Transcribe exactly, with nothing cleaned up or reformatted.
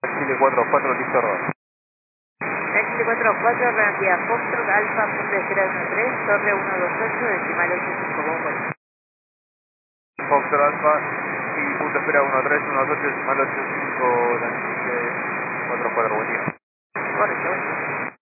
Chile cuatro cuatro, listo, Rodas. Chile cuatro cuatro, reenvía Foxtrot, Alfa, punto espera uno tres, Torre uno dos ocho, decimal ocho cinco, Bombo. Foxtrot Alfa y punto espera uno tres uno dos ocho decimal ocho cinco, cuatro cuatro, buen día. Correcto.